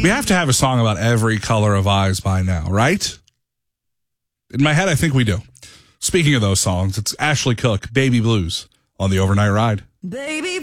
We have to have a song about every color of eyes by now, right? In my head, I think we do. Speaking of those songs, it's Ashley Cooke, Baby Blues, on the Overnight Ride. Baby